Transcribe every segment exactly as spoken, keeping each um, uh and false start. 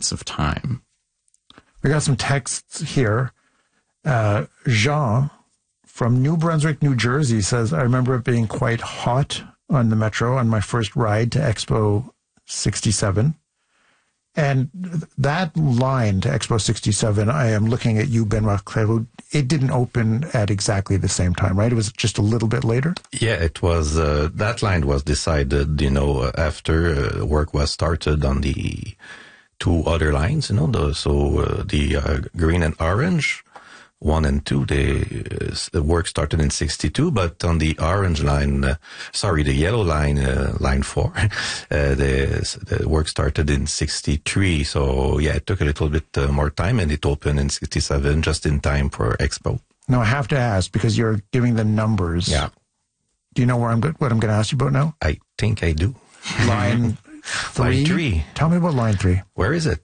units of time. We got some texts here. Uh, Jean from New Brunswick, New Jersey says, I remember it being quite hot on the Metro on my first ride to Expo sixty-seven. And that line to Expo sixty-seven, I am looking at you, Benoit Clerou, it didn't open at exactly the same time, right? It was just a little bit later? Yeah, it was, uh, that line was decided, you know, after uh, work was started on the two other lines, you know, the, so uh, the uh, green and orange, one and two, they, uh, the work started in sixty-two, but on the orange line, uh, sorry, the yellow line, uh, line four, uh, the, the work started in sixty-three. So yeah, it took a little bit uh, more time, and it opened in sixty-seven, just in time for Expo. Now I have to ask, because you're giving the numbers. Yeah. Do you know where I'm what I'm going to ask you about now? I think I do. Line three. Line three. Tell me about line three. Where is it?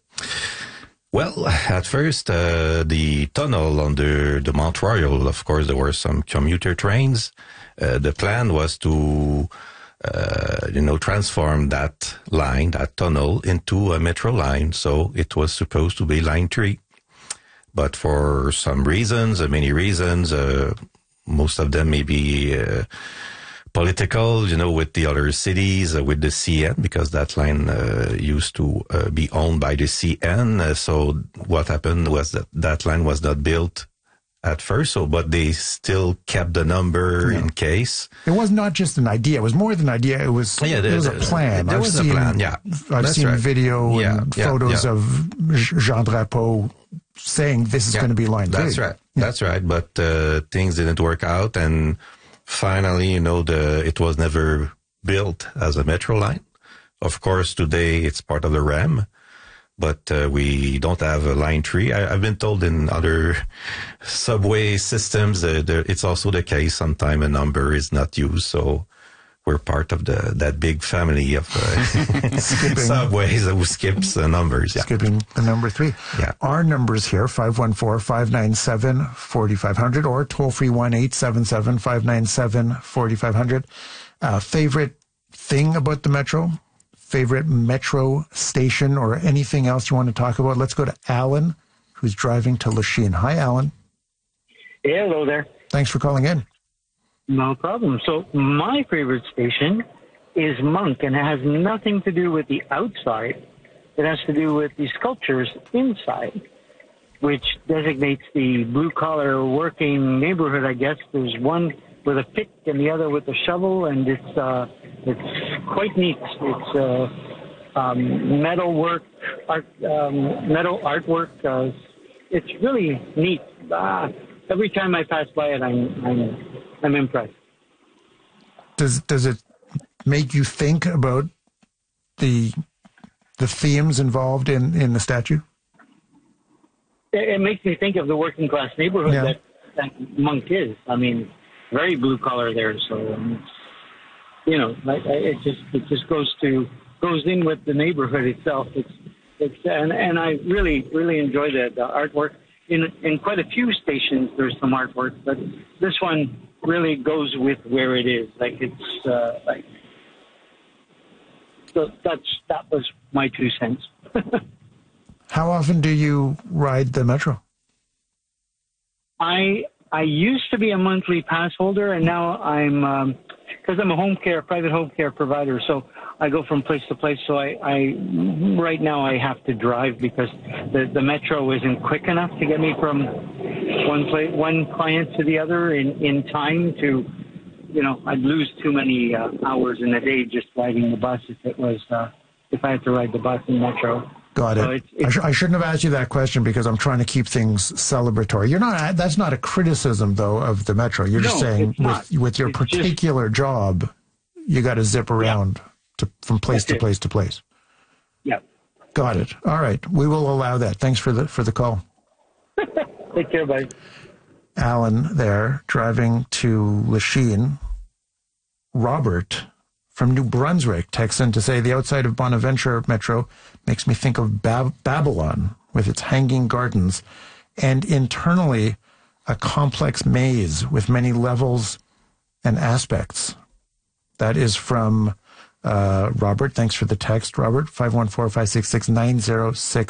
Well, at first, uh, the tunnel under the Mount Royal, of course, there were some commuter trains. Uh, the plan was to, uh, you know, transform that line, that tunnel, into a metro line. So it was supposed to be line three. But for some reasons, uh, many reasons, uh, most of them maybe uh, political, you know, with the other cities, uh, with the C N, because that line uh, used to uh, be owned by the C N. Uh, so what happened was that that line was not built at first, so but they still kept the number yeah. in case. It was not just an idea; it was more than an idea. It was yeah, there, it was a plan. There I've was seen, a plan. Yeah, I've That's seen right. video yeah, and yeah, photos yeah. of Jean Drapeau saying this is yeah. going to be line three. That's right. Yeah. That's right. But uh, things didn't work out, and finally, you know, the it was never built as a metro line. Of course, today it's part of the R E M, but uh, we don't have a line three. I, I've been told in other subway systems that uh, it's also the case. Sometimes a number is not used, so we're part of the that big family of uh, subways who skips uh, numbers. Yeah. Skipping the number three. Yeah. Our numbers here, five one four, five nine seven, four five zero zero or toll-free one eight seven seven, five nine seven, four five zero zero. Uh, favorite thing about the Metro? Favorite Metro station or anything else you want to talk about? Let's go to Alan, who's driving to Lachine. Hi, Alan. Yeah, hello there. Thanks for calling in. No problem. So my favorite station is Monk, and it has nothing to do with the outside. It has to do with the sculptures inside, which designates the blue-collar working neighborhood, I guess. There's one with a pick and the other with a shovel, and it's uh, it's quite neat. It's uh, um, metal work, art, um, metal artwork. Uh, it's really neat. Uh, every time I pass by it, I'm I'm I'm impressed. Does does it make you think about the the themes involved in, in the statue? It, it makes me think of the working class neighborhood yeah. that, that Monk is. I mean, very blue collar there. So um, you know, like, it just it just goes to goes in with the neighborhood itself. It's it's and and I really really enjoy the, the artwork. In in quite a few stations, there's some artwork, but this one really goes with where it is. Like it's uh, like so that's that was my two cents. How often do you ride the Metro? I I used to be a monthly pass holder, and now I'm because um, I'm a home care private home care provider. So I go from place to place. So I, I right now I have to drive because the the Metro isn't quick enough to get me from one place, one client to the other in, in time to, you know, I'd lose too many uh, hours in a day just riding the bus if it was uh, if I had to ride the bus in Metro. Got it. So it's, it's, I, sh- I shouldn't have asked you that question because I'm trying to keep things celebratory. You're not. That's not a criticism, though, of the Metro. You're just no, saying with with your it's particular just, job, you got to zip around yeah. to, from place That's to it. place to place. Yeah. Got it. All right. We will allow that. Thanks for the for the call. Take care, bye. Alan there driving to Lachine. Robert from New Brunswick texts in to say the outside of Bonaventure Metro makes me think of Bab- Babylon with its hanging gardens and internally a complex maze with many levels and aspects. That is from uh, Robert. Thanks for the text, Robert. five one four, five six six, nine zero six